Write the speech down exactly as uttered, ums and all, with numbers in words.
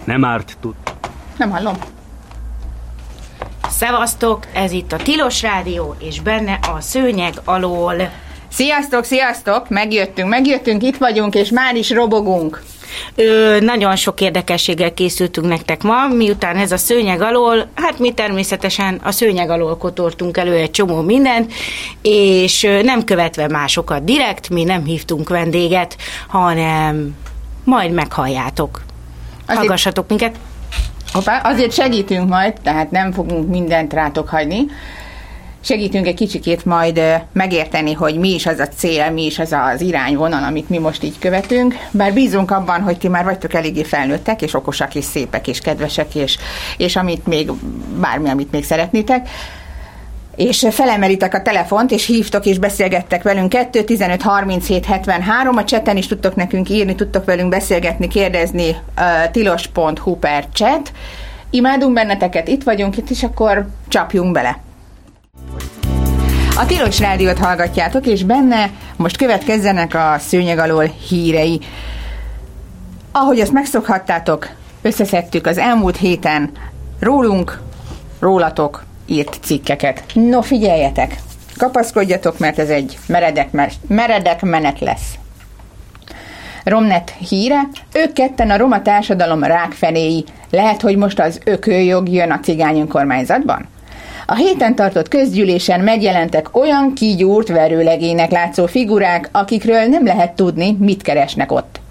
Nem árt tud. Nem hallom. Szevasztok, ez itt a Tilos Rádió, és benne a Szőnyeg alól. Sziasztok, sziasztok, megjöttünk, megjöttünk, itt vagyunk, és már is robogunk. Ö, nagyon sok érdekességgel készültünk nektek ma, miután ez a Szőnyeg alól, hát mi természetesen a szőnyeg alól kotortunk elő egy csomó mindent, és nem követve másokat direkt, mi nem hívtunk vendéget, hanem majd meghalljátok. Azért, hallgassatok minket. Hoppá, azért segítünk majd, tehát nem fogunk mindent rátok hagyni. Segítünk egy kicsikét majd megérteni, hogy mi is az a cél, mi is az az irányvonal, amit mi most így követünk. Bár bízunk abban, hogy ti már vagytok eléggé felnőttek, és okosak, és szépek, és kedvesek, és, és amit még, bármi, amit még szeretnétek. És felemelitek a telefont, és hívtok, és beszélgettek velünk. kettő tizenöt harminchét hetvenhárom, a cseten is tudtok nekünk írni, tudtok velünk beszélgetni, kérdezni, uh, tilos pont hu per chat. Imádunk benneteket, itt vagyunk, itt is, akkor csapjunk bele. A Tilos Rádiót hallgatjátok, és benne most következzenek a Szőnyeg alól hírei. Ahogy azt megszokhattátok, összeszedtük az elmúlt héten rólunk, rólatok írt cikkeket. No, figyeljetek! Kapaszkodjatok, mert ez egy meredek, meredek menet lesz. Romnet híre, ők ketten a roma társadalom rákfenéi. Lehet, hogy most az ökőjog jön a cigány önkormányzatban? A héten tartott közgyűlésen megjelentek olyan kigyúrt verőlegénynek látszó figurák, akikről nem lehet tudni, mit keresnek ott.